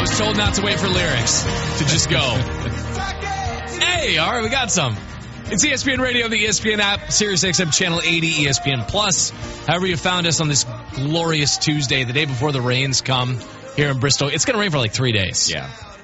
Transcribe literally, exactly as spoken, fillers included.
was told not to wait for lyrics, to just go. Hey, all right, we got some. It's E S P N Radio, the E S P N app, Sirius X M Channel eighty, E S P N Plus. However you found us on this glorious Tuesday, the day before the rains come here in Bristol. It's going to rain for like three days. Yeah.